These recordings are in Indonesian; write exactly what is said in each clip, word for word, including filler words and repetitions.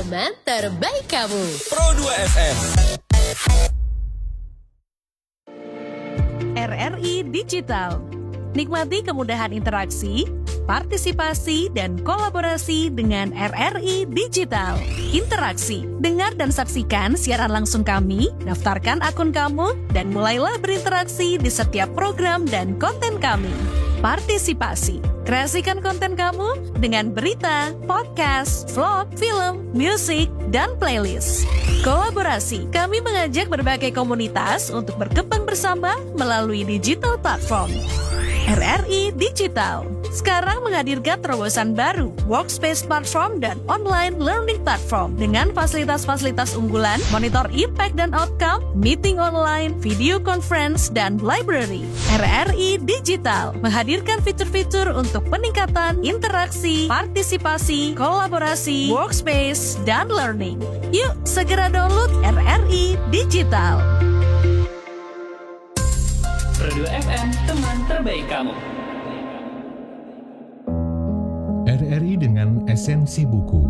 teman terbaik kamu. Pro dua F M. R R I Digital. Nikmati kemudahan interaksi, partisipasi, dan kolaborasi dengan R R I Digital. Interaksi, dengar dan saksikan siaran langsung kami, daftarkan akun kamu, dan mulailah berinteraksi di setiap program dan konten kami. Partisipasi, kreasikan konten kamu dengan berita, podcast, vlog, film, musik, dan playlist. Kolaborasi, kami mengajak berbagai komunitas untuk berkembang bersama melalui digital platform. R R I Digital sekarang menghadirkan terobosan baru, workspace platform dan online learning platform dengan fasilitas-fasilitas unggulan, monitor impact dan outcome, meeting online, video conference, dan library. R R I Digital menghadirkan fitur-fitur untuk peningkatan interaksi, partisipasi, kolaborasi, workspace, dan learning. Yuk, segera download R R I Digital. Pro dua F M, teman terbaik kamu. R R I dengan esensi buku.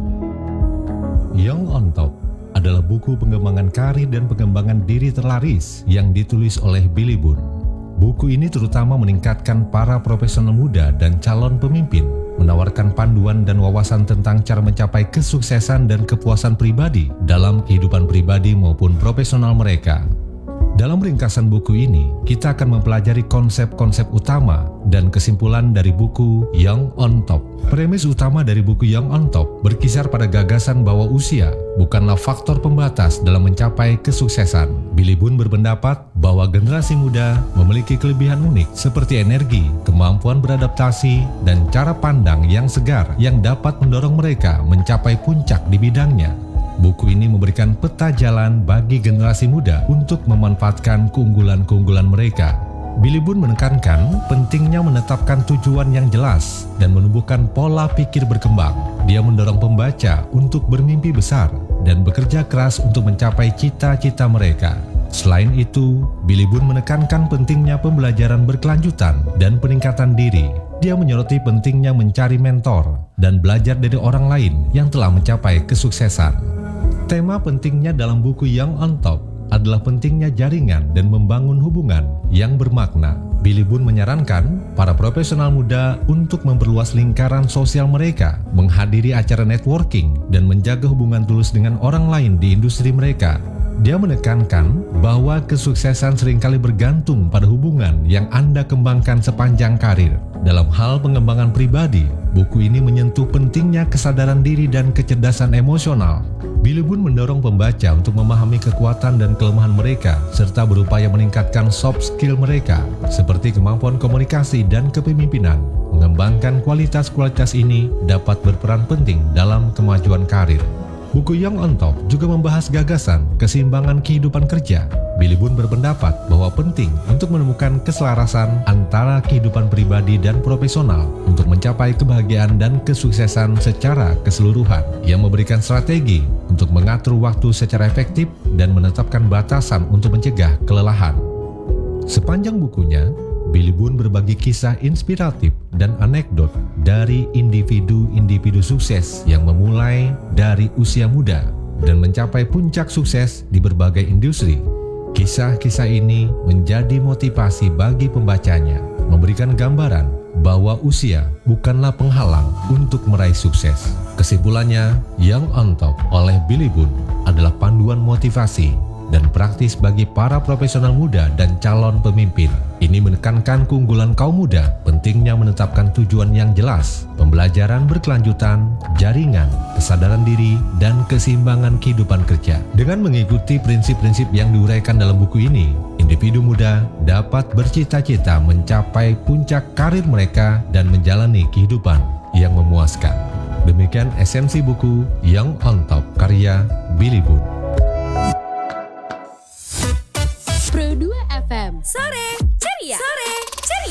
Young on Top adalah buku pengembangan karir dan pengembangan diri terlaris yang ditulis oleh Billy Boone. Buku ini terutama meningkatkan para profesional muda dan calon pemimpin, menawarkan panduan dan wawasan tentang cara mencapai kesuksesan dan kepuasan pribadi dalam kehidupan pribadi maupun profesional mereka. Dalam ringkasan buku ini, kita akan mempelajari konsep-konsep utama dan kesimpulan dari buku Young on Top. Premis utama dari buku Young on Top berkisar pada gagasan bahwa usia bukanlah faktor pembatas dalam mencapai kesuksesan. Billy Boone berpendapat bahwa generasi muda memiliki kelebihan unik seperti energi, kemampuan beradaptasi, dan cara pandang yang segar yang dapat mendorong mereka mencapai puncak di bidangnya. Buku ini memberikan peta jalan bagi generasi muda untuk memanfaatkan keunggulan-keunggulan mereka. Billy Boone menekankan pentingnya menetapkan tujuan yang jelas dan menumbuhkan pola pikir berkembang. Dia mendorong pembaca untuk bermimpi besar dan bekerja keras untuk mencapai cita-cita mereka. Selain itu, Billy Boone menekankan pentingnya pembelajaran berkelanjutan dan peningkatan diri. Dia menyoroti pentingnya mencari mentor dan belajar dari orang lain yang telah mencapai kesuksesan. Tema pentingnya dalam buku Young on Top adalah pentingnya jaringan dan membangun hubungan yang bermakna. Billy Boone menyarankan para profesional muda untuk memperluas lingkaran sosial mereka, menghadiri acara networking, dan menjaga hubungan tulus dengan orang lain di industri mereka. Dia menekankan bahwa kesuksesan seringkali bergantung pada hubungan yang Anda kembangkan sepanjang karir. Dalam hal pengembangan pribadi, buku ini menyentuh pentingnya kesadaran diri dan kecerdasan emosional. Billy Boone mendorong pembaca untuk memahami kekuatan dan kelemahan mereka serta berupaya meningkatkan soft skill mereka seperti kemampuan komunikasi dan kepemimpinan. Mengembangkan kualitas-kualitas ini dapat berperan penting dalam kemajuan karir. Buku Young on Top juga membahas gagasan keseimbangan kehidupan kerja. Billy Boone berpendapat bahwa penting untuk menemukan keselarasan antara kehidupan pribadi dan profesional untuk mencapai kebahagiaan dan kesuksesan secara keseluruhan. Ia memberikan strategi untuk mengatur waktu secara efektif dan menetapkan batasan untuk mencegah kelelahan. Sepanjang bukunya, Billy Boone berbagi kisah inspiratif dan anekdot dari individu-individu sukses yang memulai dari usia muda dan mencapai puncak sukses di berbagai industri. Kisah-kisah ini menjadi motivasi bagi pembacanya, memberikan gambaran bahwa usia bukanlah penghalang untuk meraih sukses. Kesimpulannya, Young on Top oleh Billy Boone adalah panduan motivasi dan praktis bagi para profesional muda dan calon pemimpin. Ini menekankan keunggulan kaum muda, pentingnya menetapkan tujuan yang jelas, pembelajaran berkelanjutan, jaringan, kesadaran diri, dan keseimbangan kehidupan kerja. Dengan mengikuti prinsip-prinsip yang diuraikan dalam buku ini, individu muda dapat bercita-cita mencapai puncak karir mereka dan menjalani kehidupan yang memuaskan. Demikian esensi buku Young on Top karya Billy Boone. Pro dua F M. Sore!